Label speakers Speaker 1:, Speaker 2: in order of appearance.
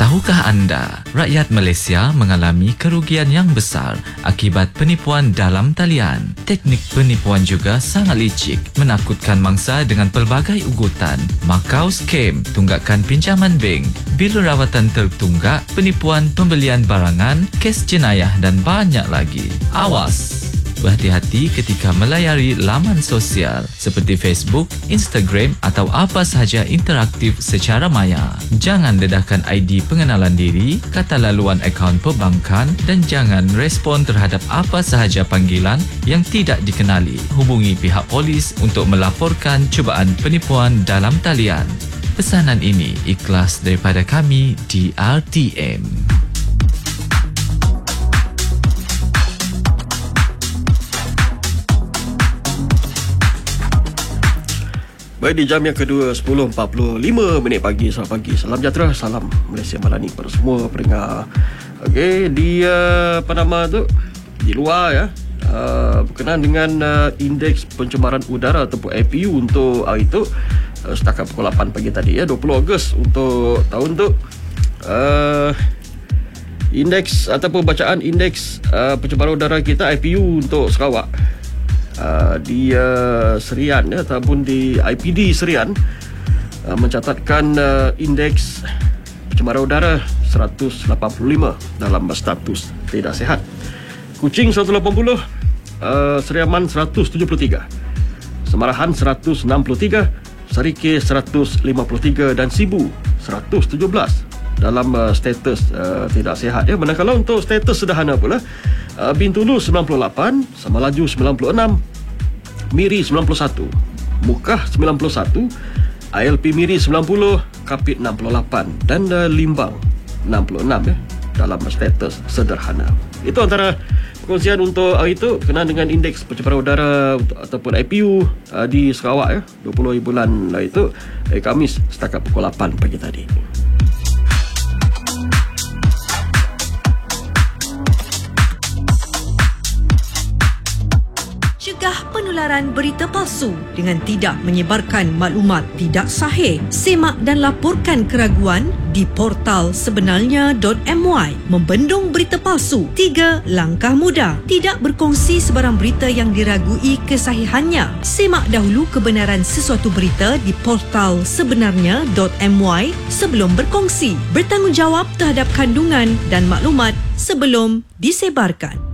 Speaker 1: Tahukah anda, rakyat Malaysia mengalami kerugian yang besar akibat penipuan dalam talian. Teknik penipuan juga sangat licik, menakutkan mangsa dengan pelbagai ugutan. Makau scam, tunggakan pinjaman bank, bil rawatan tertunggak, penipuan pembelian barangan, kes jenayah dan banyak lagi. Awas! Berhati-hati ketika melayari laman sosial seperti Facebook, Instagram atau apa sahaja interaktif secara maya. Jangan dedahkan ID pengenalan diri, kata laluan akaun perbankan dan jangan respon terhadap apa sahaja panggilan yang tidak dikenali. Hubungi pihak polis untuk melaporkan cubaan penipuan dalam talian. Pesanan ini ikhlas daripada kami di RTM.
Speaker 2: Baik, di jam yang kedua 10.45 minit pagi. Selamat pagi, salam sejahtera, salam Malaysia Malani kepada semua pendengar. Okey, di apa nama tu, di luar ya, berkenaan dengan indeks pencemaran udara ataupun APU untuk hari itu, setakat pukul 8 pagi tadi ya, 20 Ogos untuk tahun tu, indeks ataupun bacaan indeks pencemaran udara kita APU untuk Sarawak di Serian ya, ataupun di IPD Serian mencatatkan indeks pencemaran udara 185 dalam status tidak sihat. Kuching 180, Seriaman 173, Semarahan 163, Sarike 153 dan Sibu 117 dalam status tidak sihat ya. Manakala untuk status sederhana pula, Bintulu 98, Samalaju 96, Miri 91, Mukah 91, ILP Miri 90, Kapit 68 dan Limbang 66 ya, dalam status sederhana. Itu antara perkongsian untuk hari itu berkenaan dengan indeks pencemaran udara ataupun APU di Sarawak ya, 20 bulan itu Khamis setakat pukul 8 pagi tadi.
Speaker 3: Cegah penularan berita palsu dengan tidak menyebarkan maklumat tidak sahih. Semak dan laporkan keraguan di portal sebenarnya.my. Membendung berita palsu, 3 langkah mudah. Tidak berkongsi sebarang berita yang diragui kesahihannya. Semak dahulu kebenaran sesuatu berita di portal sebenarnya.my sebelum berkongsi. Bertanggungjawab terhadap kandungan dan maklumat sebelum disebarkan.